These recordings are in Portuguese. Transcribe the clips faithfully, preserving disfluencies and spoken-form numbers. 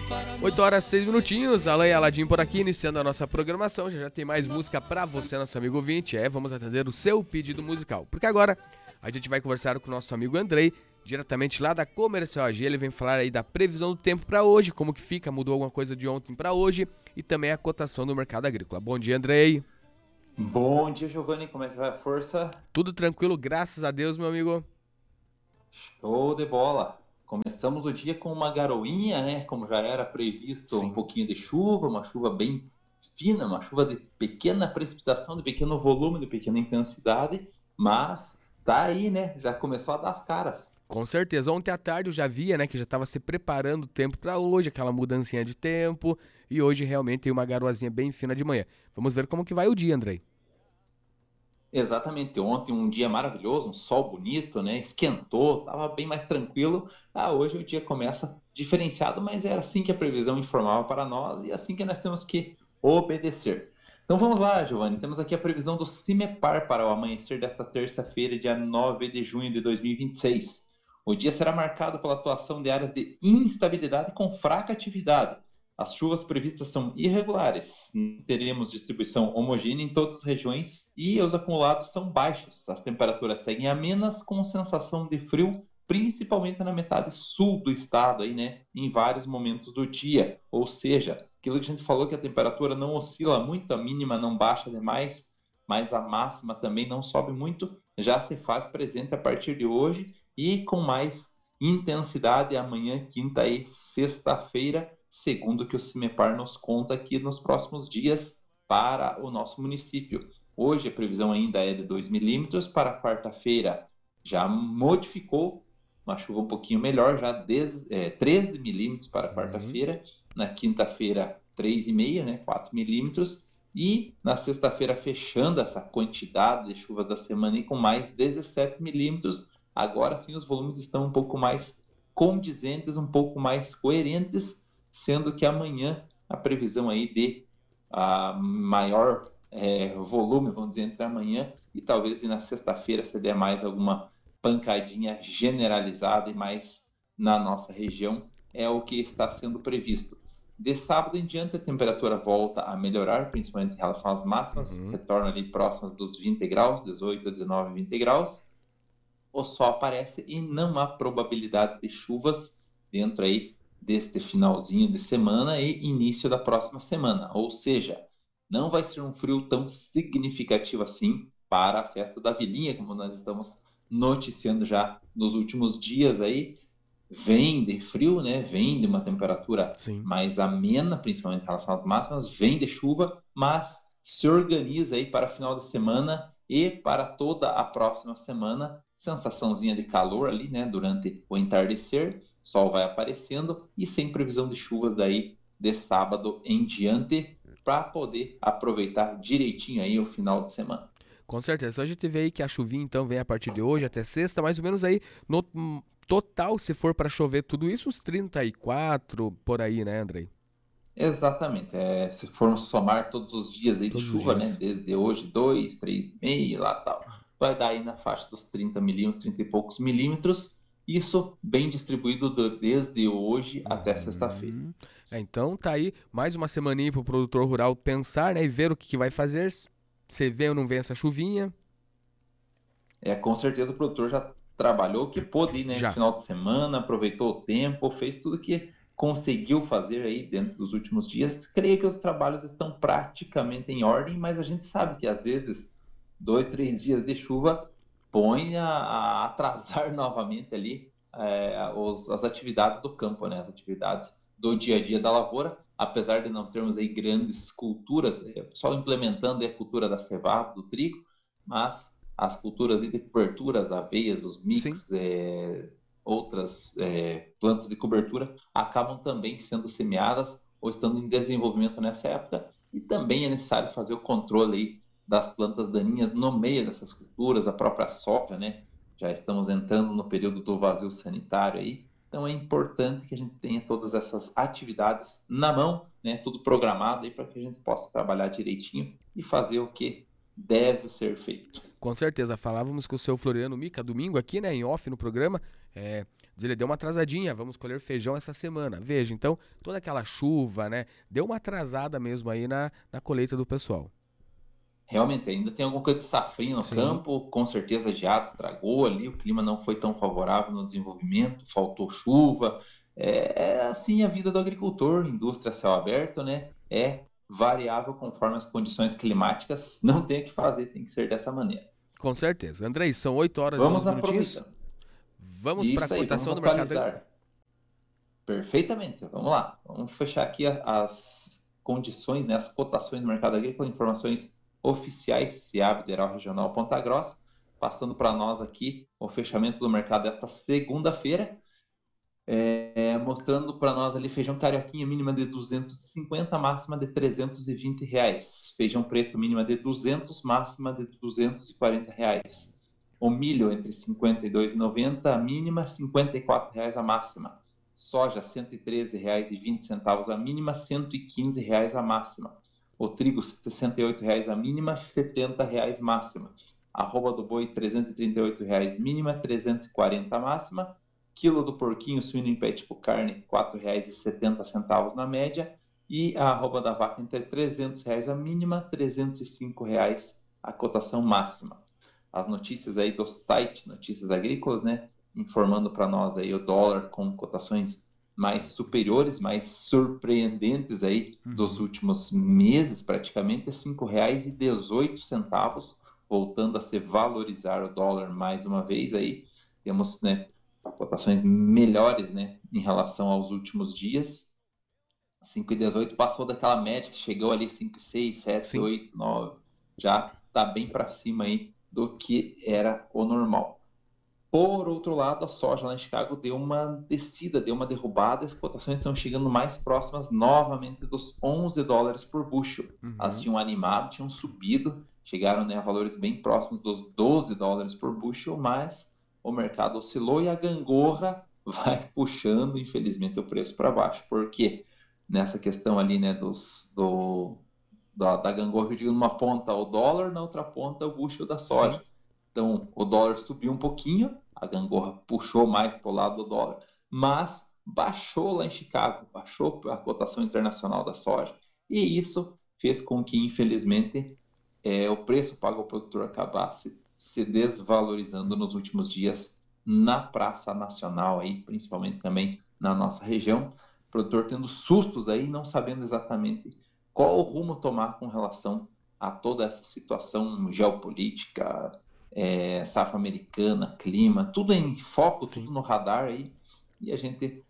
oito horas, seis minutinhos, Alan e Aladim por aqui, iniciando a nossa programação. Já já tem mais música pra você, nosso amigo ouvinte. É, vamos atender o seu pedido musical. Porque agora a gente vai conversar com o nosso amigo Andrei, diretamente lá da Comercial A G. Ele vem falar aí da previsão do tempo pra hoje, como que fica, mudou alguma coisa de ontem pra hoje e também a cotação do mercado agrícola. Bom dia, Andrei. Bom dia, Giovanni. Como é que vai a força? Tudo tranquilo, graças a Deus, meu amigo. Show de bola. Começamos o dia com uma garoinha, né? Como já era previsto, Sim. Um pouquinho de chuva, uma chuva bem fina, uma chuva de pequena precipitação, de pequeno volume, de pequena intensidade, mas tá aí, né? Já começou a dar as caras. Com certeza. Ontem à tarde eu já via, né, que já estava se preparando o tempo para hoje, aquela mudancinha de tempo, e hoje realmente tem uma garoazinha bem fina de manhã. Vamos ver como que vai o dia, Andrei. Exatamente, ontem um dia maravilhoso, um sol bonito, né? Esquentou, tava bem mais tranquilo. Ah, hoje o dia começa diferenciado, mas era assim que a previsão informava para nós e assim que nós temos que obedecer. Então vamos lá, Giovanni. Temos aqui a previsão do CIMEPAR para o amanhecer desta terça-feira, dia nove de junho de dois mil e vinte e seis. O dia será marcado pela atuação de áreas de instabilidade com fraca atividade. As chuvas previstas são irregulares, teremos distribuição homogênea em todas as regiões e os acumulados são baixos. As temperaturas seguem amenas com sensação de frio, principalmente na metade sul do estado, aí, né, em vários momentos do dia. Ou seja, aquilo que a gente falou que a temperatura não oscila muito, a mínima não baixa demais, mas a máxima também não sobe muito, já se faz presente a partir de hoje e com mais intensidade amanhã, quinta e sexta-feira, segundo o que o CIMEPAR nos conta aqui nos próximos dias para o nosso município. Hoje a previsão ainda é de dois milímetros, para quarta-feira já modificou, uma chuva um pouquinho melhor, já dez, é, treze milímetros para quarta-feira, na quinta-feira três vírgula cinco, né, quatro milímetros, e na sexta-feira fechando essa quantidade de chuvas da semana e com mais dezessete milímetros. Agora sim os volumes estão um pouco mais condizentes, um pouco mais coerentes, sendo que amanhã a previsão aí de a maior é, volume, vamos dizer, entre amanhã e talvez na sexta-feira se der mais alguma pancadinha generalizada e mais na nossa região, é o que está sendo previsto. De sábado em diante a temperatura volta a melhorar, principalmente em relação às máximas, uhum. retorna ali próximas dos vinte graus, dezoito, dezenove, vinte graus. O sol aparece e não há probabilidade de chuvas dentro aí deste finalzinho de semana e início da próxima semana. Ou seja, não vai ser um frio tão significativo assim para a festa da Vilinha, como nós estamos noticiando já nos últimos dias aí. Vem de frio, né? Vem de uma temperatura Sim. mais amena, principalmente em relação às máximas, vem de chuva, mas se organiza aí para final de semana e para toda a próxima semana, sensaçãozinha de calor ali, né? Durante o entardecer, sol vai aparecendo e sem previsão de chuvas daí de sábado em diante, para poder aproveitar direitinho aí o final de semana. Com certeza. Hoje teve aí que a chuvinha então vem a partir de hoje até sexta, mais ou menos aí no total, se for para chover tudo isso, uns trinta e quatro por aí, né, Andrei? Exatamente. É, se formos somar todos os dias aí de todos chuva, né? Desde hoje, dois, três e meio, lá tal, vai dar aí na faixa dos trinta milímetros, trinta e poucos milímetros. Isso bem distribuído do, desde hoje uhum. até sexta-feira. É, então tá aí mais uma semaninha pro produtor rural pensar, né? E ver o que, que vai fazer. Se vem ou não vem essa chuvinha. É, com certeza o produtor já trabalhou o que pôde ir, né? Esse final de semana, aproveitou o tempo, fez tudo que conseguiu fazer aí dentro dos últimos dias. Creio que os trabalhos estão praticamente em ordem, mas a gente sabe que às vezes dois, três dias de chuva põe a, a atrasar novamente ali é, os, as atividades do campo, né? As atividades do dia a dia da lavoura, apesar de não termos aí grandes culturas, é, só implementando a cultura da cevada, do trigo, mas as culturas de cobertura, as aveias, os mix, é, outras é, plantas de cobertura acabam também sendo semeadas ou estando em desenvolvimento nessa época, e também é necessário fazer o controle aí das plantas daninhas no meio dessas culturas, a própria soja, né? Já estamos entrando no período do vazio sanitário aí, então é importante que a gente tenha todas essas atividades na mão, né? Tudo programado aí para que a gente possa trabalhar direitinho e fazer o que deve ser feito. Com certeza, falávamos com o seu Floriano Mica domingo aqui, né, em off no programa, é, Diz ele, deu uma atrasadinha, vamos colher feijão essa semana. Veja, então, toda aquela chuva, né? Deu uma atrasada mesmo aí na, na colheita do pessoal. Realmente, ainda tem alguma coisa de safrinha no Sim. campo, com certeza a geada estragou ali, o clima não foi tão favorável no desenvolvimento, faltou chuva. É, é assim a vida do agricultor, indústria a céu aberto, né? É variável conforme as condições climáticas, não tem o que fazer, tem que ser dessa maneira. Com certeza. Andrei, são oito horas e Vamos onze minutinhos. aproveitando. Vamos para a Isso aí, vamos cotação do mercado agrícola. atualizar. Perfeitamente, vamos lá. Vamos fechar aqui a- as condições, né, as cotações do mercado agrícola, informações oficiais, SEAB, Federal Regional Ponta Grossa, passando para nós aqui o fechamento do mercado desta segunda-feira, é, mostrando para nós ali feijão carioquinha mínima de duzentos e cinquenta, máxima de trezentos e vinte reais. Feijão preto mínima de duzentos, máxima de duzentos e quarenta reais. O milho entre cinquenta e dois reais e noventa, a mínima, cinquenta e quatro reais a máxima. Soja cento e treze reais e vinte centavos a mínima, cento e quinze reais a máxima. O trigo sessenta e oito reais a mínima, setenta reais máxima. Arroba do boi trezentos e trinta e oito reais mínima, trezentos e quarenta a máxima. Quilo do porquinho suíno em pé tipo carne, quatro reais e setenta centavos na média. E a arroba da vaca entre trezentos reais a mínima, trezentos e cinco reais a cotação máxima. As notícias aí do site Notícias Agrícolas, né? Informando para nós aí o dólar com cotações mais superiores, mais surpreendentes aí uhum. dos últimos meses, praticamente, é cinco reais e dezoito centavos, voltando a se valorizar o dólar mais uma vez aí. Temos, né, cotações melhores, né, em relação aos últimos dias. cinco e dezoito passou daquela média que chegou ali cinco e seis, sete, Sim. oito, nove, já está bem para cima aí do que era o normal. Por outro lado, a soja lá em Chicago deu uma descida, deu uma derrubada, as cotações estão chegando mais próximas novamente dos onze dólares por bushel. Uhum. Elas tinham animado, tinham subido, chegaram, né, a valores bem próximos dos doze dólares por bushel, mas o mercado oscilou e a gangorra vai puxando, infelizmente, o preço para baixo. Por quê? Nessa questão ali, né, dos, do, da, da gangorra, eu digo, numa ponta o dólar, na outra ponta o bushel da soja. Sim. Então, o dólar subiu um pouquinho, a gangorra puxou mais para o lado do dólar, mas baixou lá em Chicago, baixou a cotação internacional da soja. E isso fez com que, infelizmente, é, o preço pago ao produtor acabasse se desvalorizando nos últimos dias na Praça Nacional, aí, principalmente também na nossa região. O produtor tendo sustos aí, não sabendo exatamente qual o rumo tomar com relação a toda essa situação geopolítica, É, safra americana, clima, tudo em foco, Sim. tudo no radar aí, e a gente,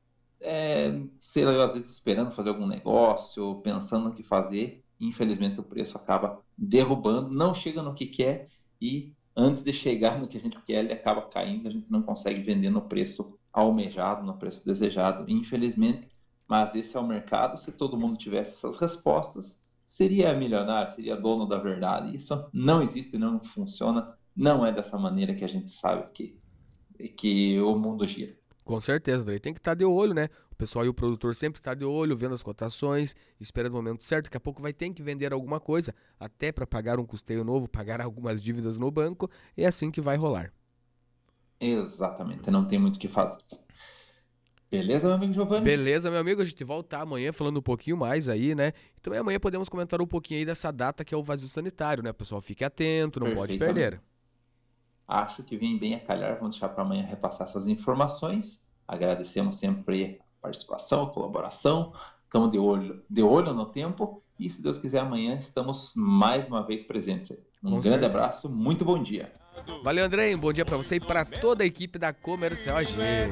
é, sei lá, às vezes esperando fazer algum negócio, pensando no que fazer, e infelizmente o preço acaba derrubando, não chega no que quer, e antes de chegar no que a gente quer, ele acaba caindo, a gente não consegue vender no preço almejado, no preço desejado, infelizmente, mas esse é o mercado. Se todo mundo tivesse essas respostas, seria milionário, seria dono da verdade. Isso não existe, não funciona, não é dessa maneira que a gente sabe que, que o mundo gira. Com certeza, Andrei. Tem que estar de olho, né? O pessoal e o produtor sempre está de olho, vendo as cotações, esperando o momento certo. Daqui a pouco vai ter que vender alguma coisa, até para pagar um custeio novo, pagar algumas dívidas no banco, e é assim que vai rolar. Exatamente, não tem muito o que fazer. Beleza, meu amigo Giovanni? Beleza, meu amigo, a gente volta amanhã falando um pouquinho mais aí, né? Então amanhã podemos comentar um pouquinho aí dessa data que é o vazio sanitário, né? Pessoal, fique atento, não pode perder. Acho que vem bem a calhar, vamos deixar para amanhã repassar essas informações. Agradecemos sempre a participação, a colaboração, estamos de olho, de olho no tempo e, se Deus quiser, amanhã estamos mais uma vez presentes. Um Com grande certeza. Abraço, muito bom dia. Valeu, André, um bom dia para você e para toda a equipe da Comercial A G.